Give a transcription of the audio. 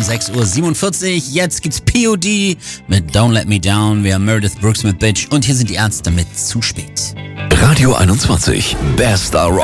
um 6:47 Uhr. Jetzt gibt's POD mit Don't Let Me Down. Wir haben Meredith Brooks mit Bitch und hier sind die Ärzte mit Zu spät. Radio 21, bester Rock.